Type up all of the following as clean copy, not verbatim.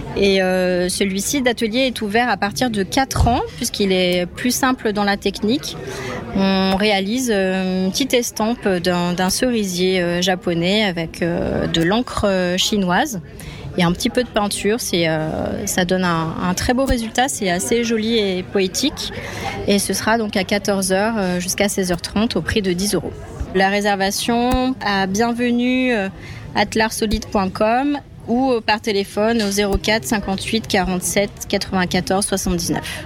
Et celui-ci d'atelier est ouvert à partir de 4 ans, puisqu'il est plus simple dans la technique. On réalise une petite estampe d'un cerisier japonais avec de l'encre chinoise et un petit peu de peinture. Ça donne un très beau résultat, c'est assez joli et poétique. Et ce sera donc à 14h jusqu'à 16h30 au prix de 10 €. La réservation à bienvenue@larsolide.com ou par téléphone au 04 58 47 94 79.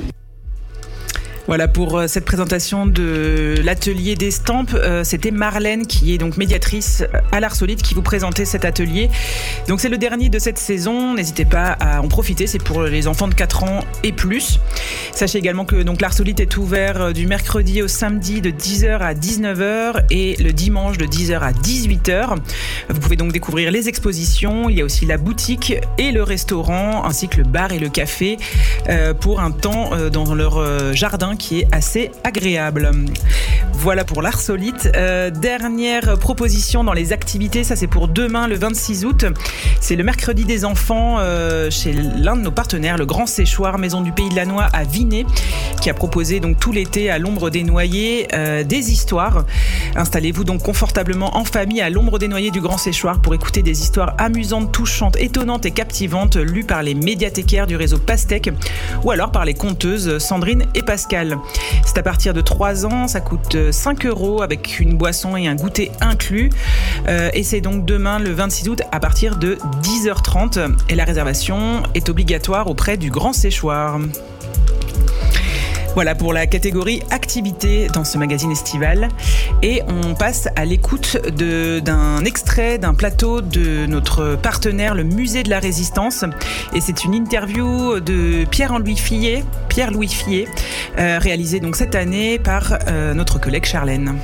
Voilà pour cette présentation de l'atelier d'estampes. C'était Marlène qui est donc médiatrice à l'Art Solide qui vous présentait cet atelier. Donc c'est le dernier de cette saison. N'hésitez pas à en profiter. C'est pour les enfants de 4 ans et plus. Sachez également que donc l'Art Solide est ouvert du mercredi au samedi de 10h à 19h et le dimanche de 10h à 18h. Vous pouvez donc découvrir les expositions. Il y a aussi la boutique et le restaurant ainsi que le bar et le café pour un temps dans leur jardin qui est assez agréable. Voilà pour l'Art Solide. Dernière proposition dans les activités, ça c'est pour demain le 26 août. C'est le mercredi des enfants chez l'un de nos partenaires, le Grand Séchoir Maison du Pays de la Noix à Vinay, qui a proposé donc tout l'été à l'ombre des noyers des histoires. Installez-vous donc confortablement en famille à l'ombre des noyers du Grand Séchoir pour écouter des histoires amusantes, touchantes, étonnantes et captivantes lues par les médiathécaires du réseau Pastèque ou alors par les conteuses Sandrine et Pascal. C'est à partir de 3 ans, ça coûte 5 € avec une boisson et un goûter inclus. Et c'est donc demain le 26 août à partir de 10h30 et la réservation est obligatoire auprès du Grand Séchoir. Voilà pour la catégorie activité dans ce magazine estival. Et on passe à l'écoute d'un extrait d'un plateau de notre partenaire, le Musée de la Résistance. Et c'est une interview de Pierre-Louis Fillet, réalisée donc cette année par notre collègue Charlène.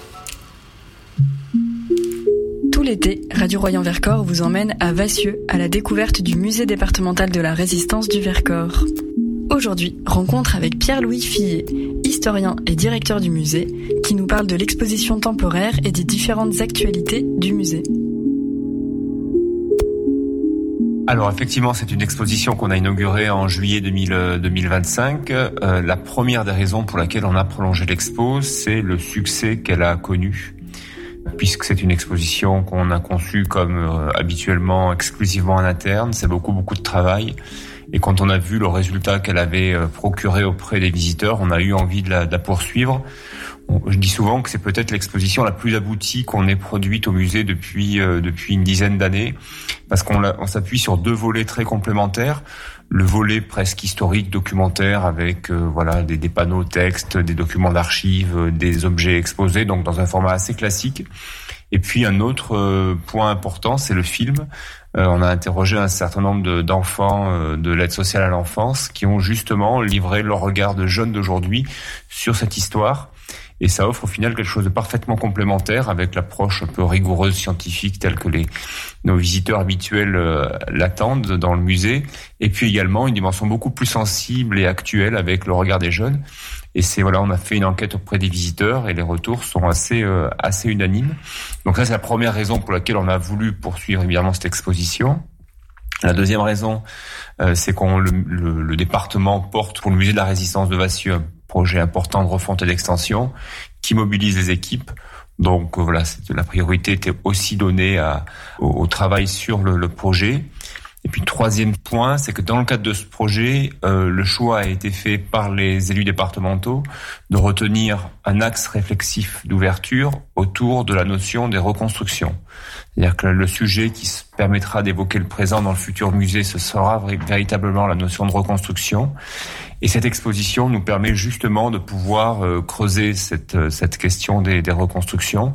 Tout l'été, Radio Royan Vercors vous emmène à Vassieux, à la découverte du musée départemental de la Résistance du Vercors. Aujourd'hui, rencontre avec Pierre-Louis Fillet, historien et directeur du musée, qui nous parle de l'exposition temporaire et des différentes actualités du musée. Alors effectivement, c'est une exposition qu'on a inaugurée en juillet 2025. La première des raisons pour laquelle on a prolongé l'expo, c'est le succès qu'elle a connu. Puisque c'est une exposition qu'on a conçue comme habituellement exclusivement en interne, c'est beaucoup de travail. Et quand on a vu le résultat qu'elle avait procuré auprès des visiteurs, on a eu envie de la poursuivre. Je dis souvent que c'est peut-être l'exposition la plus aboutie qu'on ait produite au musée depuis une dizaine d'années, parce qu'on s'appuie sur 2 volets très complémentaires. Le volet presque historique, documentaire, avec des panneaux textes, des documents d'archives, des objets exposés, donc dans un format assez classique. Et puis un autre point important, c'est le film. On a interrogé un certain nombre d'enfants de l'aide sociale à l'enfance qui ont justement livré leur regard de jeunes d'aujourd'hui sur cette histoire. Et ça offre au final quelque chose de parfaitement complémentaire avec l'approche un peu rigoureuse scientifique telle que nos visiteurs habituels l'attendent dans le musée. Et puis également une dimension beaucoup plus sensible et actuelle avec le regard des jeunes. Et on a fait une enquête auprès des visiteurs et les retours sont assez unanimes. Donc ça, c'est la première raison pour laquelle on a voulu poursuivre évidemment cette exposition. La deuxième raison, c'est le département porte pour le musée de la Résistance de Vassieux un projet important de refonte et d'extension qui mobilise les équipes. Donc la priorité était aussi donnée au travail sur le projet. Et puis, 3e point, c'est que dans le cadre de ce projet, le choix a été fait par les élus départementaux de retenir un axe réflexif d'ouverture autour de la notion des reconstructions. C'est-à-dire que le sujet qui permettra d'évoquer le présent dans le futur musée, ce sera véritablement la notion de reconstruction. Et cette exposition nous permet justement de pouvoir creuser cette question des reconstructions.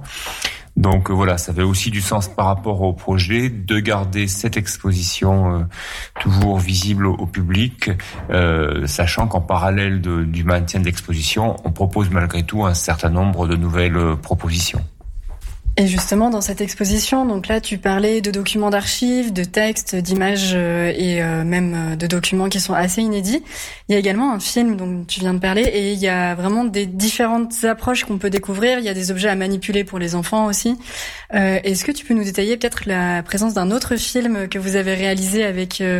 Donc ça avait aussi du sens par rapport au projet de garder cette exposition toujours visible au public, sachant qu'en parallèle du maintien de l'exposition, on propose malgré tout un certain nombre de nouvelles propositions. Et justement, dans cette exposition, donc là, tu parlais de documents d'archives, de textes, d'images et même de documents qui sont assez inédits. Il y a également un film dont tu viens de parler et il y a vraiment des différentes approches qu'on peut découvrir. Il y a des objets à manipuler pour les enfants aussi. Est-ce que tu peux nous détailler peut-être la présence d'un autre film que vous avez réalisé avec